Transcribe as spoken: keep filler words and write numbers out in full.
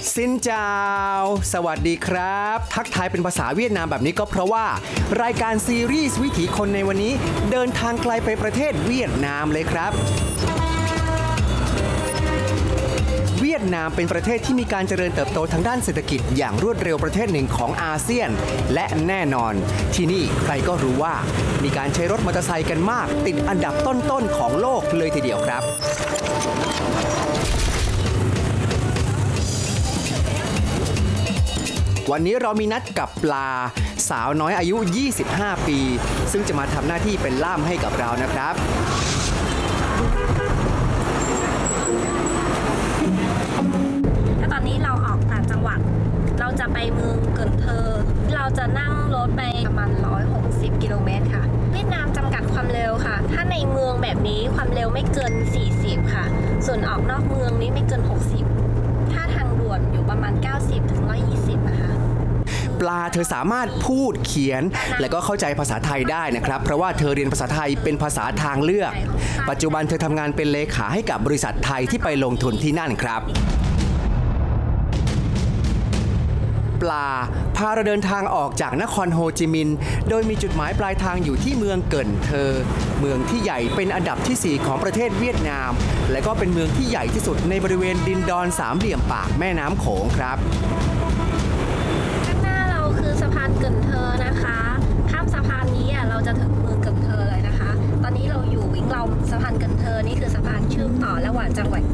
ซินเจ้าสวัสดีครับทักทายเป็นภาษาเวียดนามแบบนี้ก็เพราะว่ารายการซีรีส์วิถีคนในวันนี้เดินทางไกลไปประเทศเวียดนามเลยครับเวียดนามเป็นประเทศที่มีการเจริญเติบโตทางด้านเศรษฐกิจอย่างรวดเร็วประเทศหนึ่งของอาเซียนและแน่นอนที่นี่ใครก็รู้ว่ามีการใช้รถมอเตอร์ไซค์กันมากติดอันดับต้นๆของโลกเลยทีเดียวครับวันนี้เรามีนัดกับปลาสาวน้อยอายุยี่สิบห้าปีซึ่งจะมาทำหน้าที่เป็นล่ามให้กับเรานะครับถ้าตอนนี้เราออกต่างจังหวัดเราจะไปเมืองเกินเทอร์เราจะนั่งรถไปประมาณหนึ่งร้อยหกสิบกิโลเมตรค่ะเวียดนามจำกัดความเร็วค่ะถ้าในเมืองแบบนี้ความเร็วไม่เกินสี่สิบค่ะส่วนออกนอกเมืองนี้ไม่เกินหกสิบถ้าทางด่วนอยู่ประมาณเก้าสิบถึงหนึ่งร้อยยี่สิบนะคะปลาเธอสามารถพูดเขียนและก็เข้าใจภาษาไทยได้นะครับเพราะว่าเธอเรียนภาษาไทยเป็นภาษาทางเลือกปัจจุบันเธอทำงานเป็นเลขาให้กับบริษัทไทยที่ไปลงทุนที่นั่นครับปลาพาเราเดินทางออกจากนครโฮจิมินห์โดยมีจุดหมายปลายทางอยู่ที่เมืองเกินเทอร์เมืองที่ใหญ่เป็นอันดับที่สี่ของประเทศเวียดนามและก็เป็นเมืองที่ใหญ่ที่สุดในบริเวณดินดอนสามเหลี่ยมปากแม่น้ำโขงครับสะพานเกินเทอร์นะคะข้ามสะพานนี้เราจะถึงเมืองเกินเทอร์เลยนะคะตอนนี้เราอยู่วิงลอมสะพานเกินเทอร์นี่คือสะพานเชื่อมต่อระหว่างจังหวัด